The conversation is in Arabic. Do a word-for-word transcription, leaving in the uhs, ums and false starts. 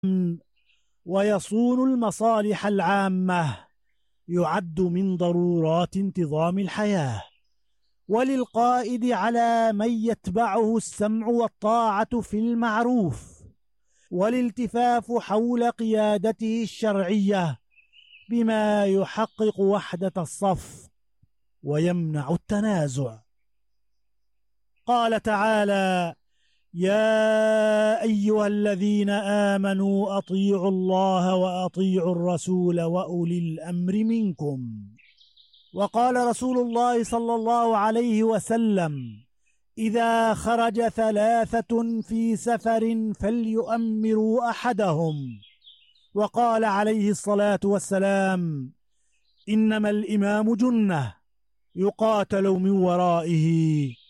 ويصون المصالح العامة يعد من ضرورات انتظام الحياة. وللقائد على من يتبعه السمع والطاعة في المعروف، والالتفاف حول قيادته الشرعية بما يحقق وحدة الصف ويمنع التنازع. قال تعالى: يا أيها الذين آمنوا أطيعوا الله وأطيعوا الرسول وأولي الأمر منكم. وقال رسول الله صلى الله عليه وسلم: إذا خرج ثلاثة في سفر فليؤمروا أحدهم. وقال عليه الصلاة والسلام: إنما الإمام جنة يقاتل من ورائه